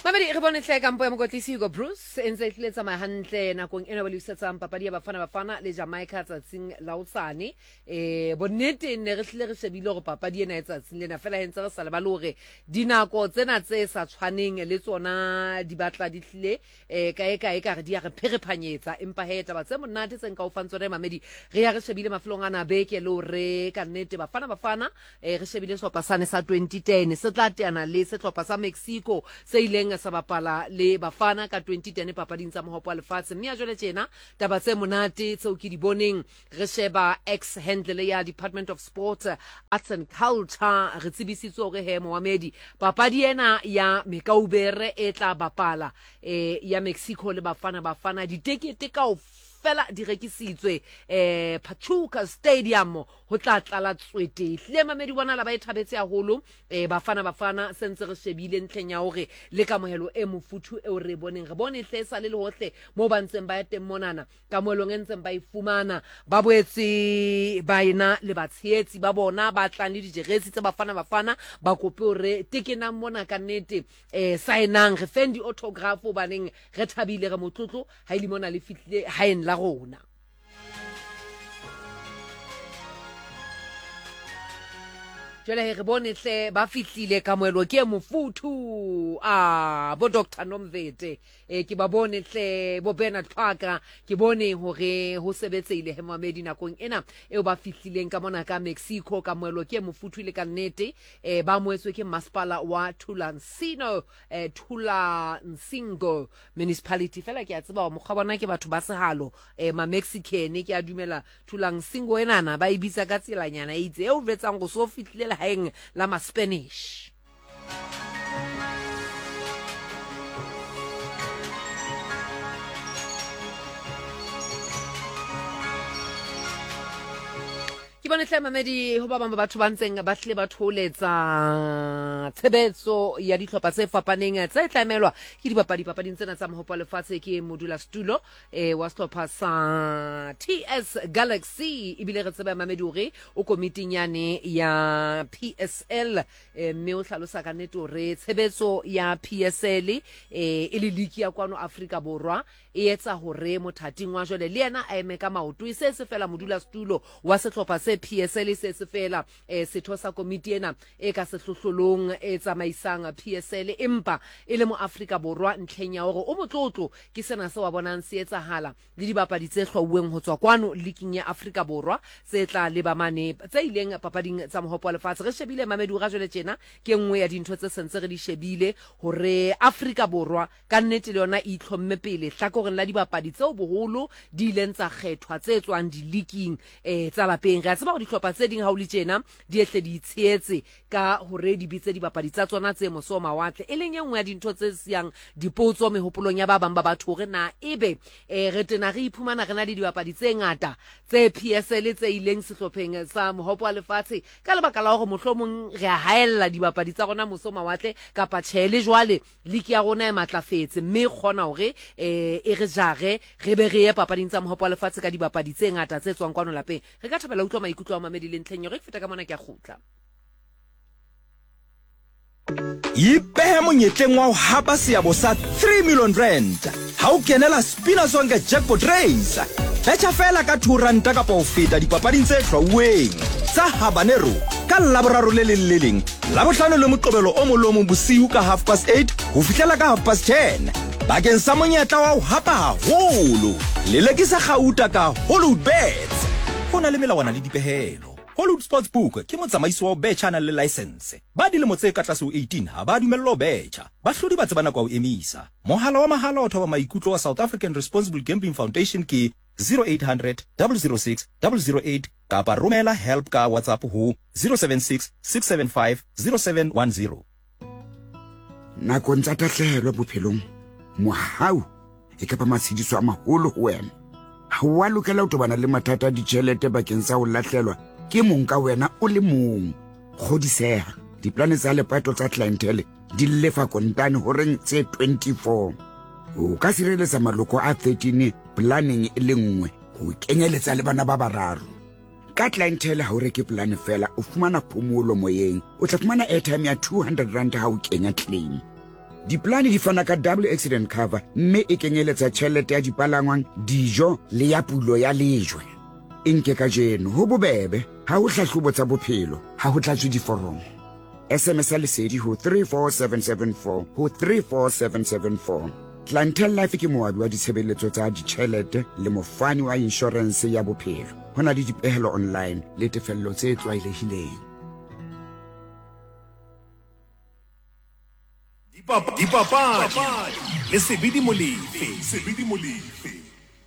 Mamedi re bone hle kampo ya mokotlisi Hugo Bruce e ntse e tletsa mahantle nakong ena ba lisetsang papadi ya bafana le Jamaica tsatsing la utsane bonnete ne re hle re shebile gore papadi ena e tsatsing lena fela hentse re sala ba le hore dinako tsena tse sa tshwaneng le tsona di batla di hle kae ka re di ya re pherephanyetsa empa heta ba tse monate tse nka o fantsone Mamedi re ya re shebile mafelong ana beke le hore ka nnete bafana re shebile sopasane sa 2010 se tla teana le setlhopha sa Mexico se ileng sa bapala le bafana ka 2010 papading tsa mohopo wa lefatshe mme a jwale tjena taba tse monate tseo ke di boneng re sheba ex handle ya Department of Sport Arts and Culture re tsebisitse hore he Mohamedi papadi ena ya Mekaubere e tla bapala ya Mexico le bafana ditekete ka fela di rekisitswe Pachuca Stadium ho tla tlala tswete hle Mamedi bona la ba e thabetse haholo bafana sentse re shebile ntleng ya hore le kamohelo e mofuthu e re boneng re bone hle sa le hohle mo ba ntseng ba teng monana kamohelong e ntseng ba ifumana ba boetse ba ina le batsheetsi ba bona ba tlang le dijeresi tse bafana ba kope hore tekena mona ka nnete saenang re fendi autograph baneng re thabile re motlotlo ha ile mona le fitlile haen la rona jwale re bone hle ba fihlile kamoelo ke mofuthu bo Dr Nomvete ke ba bone hle bo Bernard Parker ke bone hore ho sebetseile he Mohamedi nakong ena eo ba fihlileng ka mona ka Mexico kamoelo ke mofuthu le ka nnete ba moetswe ke masepala wa Tulancingo municipality fela ke a tseba mo kgabona ke batho ba sehalo ma Mexican ke a dumela Tulancingo enana ba ibitsa ka tselanyana itse eo vetsang go so fitlela haeng la ma Spanish Bone hle Mamedi ho ba bang ba batho ba ntseng ba hle ba tholetsa tshebetso ya ditlhopha tse fapaneng tse tlamelwa ke papading tsena tsa mohopo lefatshe ke modula stulo wa setlhopha sa TS Galaxy ibile re tseba Mamedi hore o komiting yane ya PSL mme o hlalosa ka nnete hore tshebetso ya PSL e le league ya kwano Afrika Borwa e etsa hore mothating wa jole le yena a eme ka maoto se fela modula stulo wa setlhopha se PSL se fela setho sa komiti ena e ka sehlohlolong e tsamaisang PSL empa e le mo Afrika Borwa ntlheng ya hore o motlotlo ke sena se wa bonang se etsahala le dibapadi tse hlwauweng ho tswa kwano leaking ya Afrika Borwa se tla le ba mane tse ileng papading tsa mohopo wa lefatshe re shebile Mamedi ga jwale tjena ke nngwe ya dintho tse sentse re di shebile hore Afrika Borwa ka nnete le yona e itlhomme pele hlakoreng la dibapadi tseo boholo di ileng tsa kgethwa tse tswang di leaking tsa lapeng re tseba go ditlhopha tse ding ha o le tjena di etle di itsheetse ka hore di bitse dibapadi tsa tsona tse moso mawatle e leng engwe ya dintho tse siang dipotso mehopolong ya ba bang ba batho hore na ebe re tena re iphumana rena le dibapadi tse ngata tse PSL tse ileng sehlopheng sa mohopo wa lefatshe ka lebaka la hore mohlomong re a haella dibapadi tsa rona moso mawatle kapa tshele jwale league ya rona e matlafetse mme khona hore e re jare re be re ye papading tsa mohopo wa lefatshe ka dibapadi tse ngata tse tswang kwano lapeng re ka thabela utlwa maikutlo a Mamedi le ntlheng re feta ka mona ke a khutla Ipehe monyetleng wa ho hapa seabo sa 3 million rand ha o kenela Spina Sonke jackpot race betcha fela ka 2 rand ka po feta dipapading tse hlwauweng tsa Habanero ka laboraro le leng la bohlano le moqobelo o molomo bosiu ka 8:30 ho fihlela ka 10:30 bakeng sa monyetla wa ho hapa haholo le lekisa gauta ka Hollywood Bets hona le melawana le dipehelo Hollywood Sportsbook ke motsamaiso wa betcha na le license ba dilemo tse ka tlase ho 18 ha ba dumello betcha ba hlodi ba tsebana kwa o emisa mohala wa mahala o thoba maikutlo wa South African Responsible Gambling Foundation ke 0800 006 008 kapa romela help ka WhatsApp ho 076 675 0710 nakong tsa tahlehelo bophelong mohau e ka ba matshidiso a maholo ho wena ha wa lokela ho tobana le mathata a ditjhelete bakeng sa ho lahlelwa ke mong ka wena o le mong godiseha diplane tsa lepato tsa clientele di lefa kontane horeng tse 24 o ka sireletsa maloko a 13 planning e le nngwe ho kenyeletsa le bana ba bararo ka clientele ha o reke plan fela o fumana phomolo moyeng o tla fumana airtime ya 200 rand ha o kenya claim diplane di fana ka double accident cover mme e kenyeletsa tšhelete ya dipalangwang, dijo le ya pulo ya lejwe. E nke ka jeno ho bobebe ha ho hlahlobo tsa bophelo ha ho tlatswe diforomo. SMS lesedi ho 34774 ho 34774. Clientele Life ke moabi wa ditshebeletso tsa ditjhelete le mofani wa insurance ya bophelo. Ho na le dipehelo online le tefello tse tlwaelehileng. Dipapadi le Sebedi Molefe.